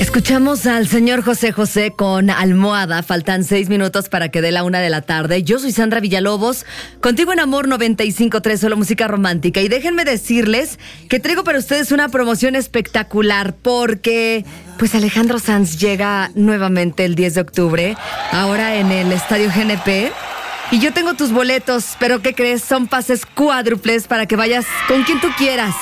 Escuchamos al señor José José con Almohada. Faltan 6 minutos para que dé la 1 de la tarde. Yo soy Sandra Villalobos, contigo en Amor 95.3, solo música romántica. Y déjenme decirles que traigo para ustedes una promoción espectacular porque pues Alejandro Sanz llega nuevamente el 10 de octubre, ahora en el Estadio GNP. Y yo tengo tus boletos, pero ¿qué crees? Son pases cuádruples para que vayas con quien tú quieras.